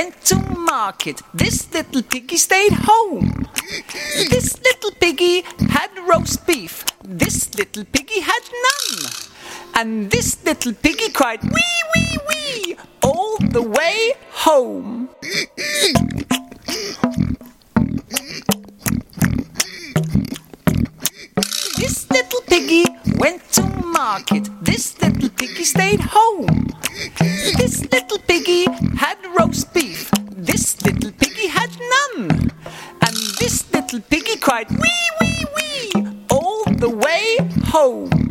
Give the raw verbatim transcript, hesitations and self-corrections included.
went to market. This little piggy stayed home. This little piggy had roast beef. This little piggy had none. And this little piggy cried wee, wee, wee all the way home. This little piggy went to market. This little piggy stayed home. This little piggy had roast beef. This little piggy had none. And this little piggy cried wee, wee, wee all the way home.